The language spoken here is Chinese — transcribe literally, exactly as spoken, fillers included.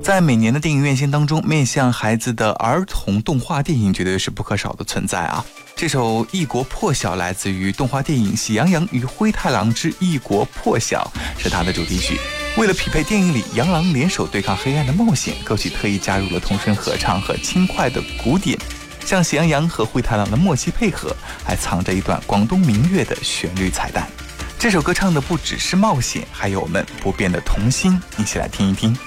在每年的电影院线当中，面向孩子的儿童动画电影绝对是不可少的存在啊。这首《异国破晓》来自于动画电影《喜羊羊与灰太狼之异国破晓》，是它的主题曲。为了匹配电影里羊狼联手对抗黑暗的冒险，歌曲特意加入了童声合唱和轻快的鼓点，像喜羊羊和灰太狼的默契配合，还藏着一段广东民乐的旋律彩蛋。这首歌唱的不只是冒险，还有我们不变的童心，一起来听一听。